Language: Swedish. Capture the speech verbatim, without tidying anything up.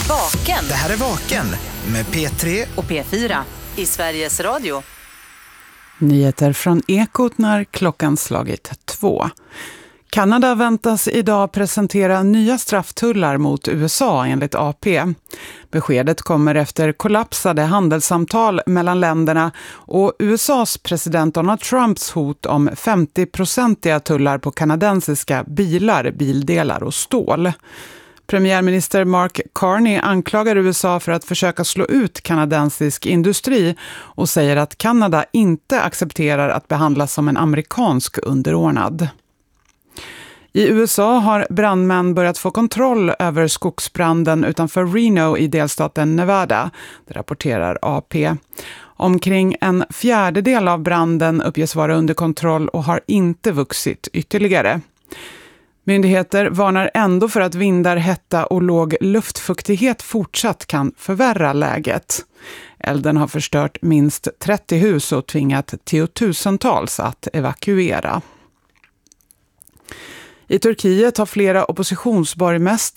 Vaken. Det här är Vaken med P tre och P fyra i Sveriges Radio. Nyheter från Ekot när klockan slagit två. Kanada väntas idag presentera nya strafftullar mot U S A enligt A P. Beskedet kommer efter kollapsade handelssamtal mellan länderna och U S A:s president Donald Trumps hot om femtio-procentiga tullar på kanadensiska bilar, bildelar och stål. Premiärminister Mark Carney anklagar U S A för att försöka slå ut kanadensisk industri och säger att Kanada inte accepterar att behandlas som en amerikansk underordnad. I U S A har brandmän börjat få kontroll över skogsbranden utanför Reno i delstaten Nevada, det rapporterar A P. Omkring en fjärdedel av branden uppges vara under kontroll och har inte vuxit ytterligare. Myndigheter varnar ändå för att vindar, hetta och låg luftfuktighet fortsatt kan förvärra läget. Elden har förstört minst trettio hus och tvingat tiotusentals att evakuera. I Turkiet har flera oppositionsborgmästare